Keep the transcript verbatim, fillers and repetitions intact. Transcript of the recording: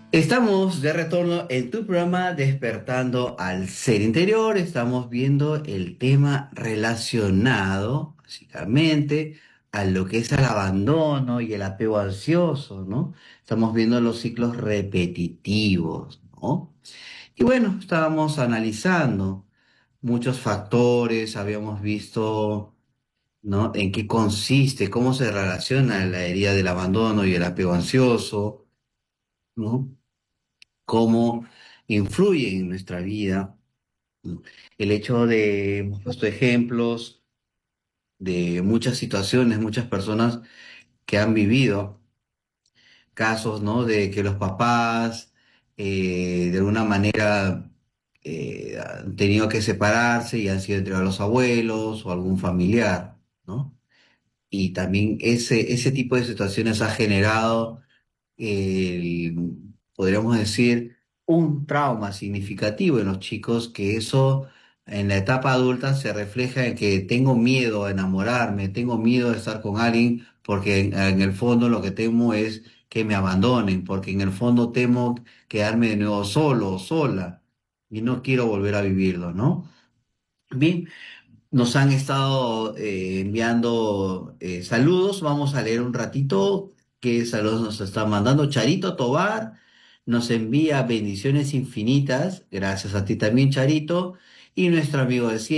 Estamos de retorno en tu programa Despertando al Ser Interior. Estamos viendo el tema relacionado, básicamente, a lo que es el abandono y el apego ansioso, ¿no? Estamos viendo los ciclos repetitivos, ¿no? Y bueno, estábamos analizando muchos factores, habíamos visto, ¿no? En qué consiste, cómo se relaciona la herida del abandono y el apego ansioso, ¿no? Cómo influye en nuestra vida. El hecho de, hemos puesto ejemplos de muchas situaciones, muchas personas que han vivido casos, ¿no? De que los papás, eh, de alguna manera, eh, han tenido que separarse y han sido entregados a los abuelos o algún familiar, ¿no? Y también ese, ese tipo de situaciones ha generado el- podríamos decir, un trauma significativo en los chicos, que eso en la etapa adulta se refleja en que tengo miedo a enamorarme, tengo miedo de estar con alguien, porque en, en el fondo lo que temo es que me abandonen, porque en el fondo temo quedarme de nuevo solo o sola y no quiero volver a vivirlo, ¿no? Bien, nos han estado eh, enviando eh, saludos. Vamos a leer un ratito qué saludos nos está mandando. Charito Tobar nos envía bendiciones infinitas. Gracias a ti también, Charito. Y nuestro amigo de siempre.